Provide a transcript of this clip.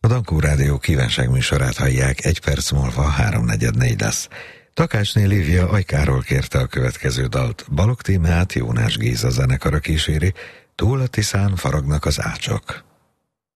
Dankó Rádió kívánságműsorát hallják, 1 perc múlva 3:44 lesz. Takácsné Lívia Ajkáról kérte a következő dalt. Balogh Tímeát Jónás Géza zenekara kíséri, túl a Tiszán faragnak az ácsok.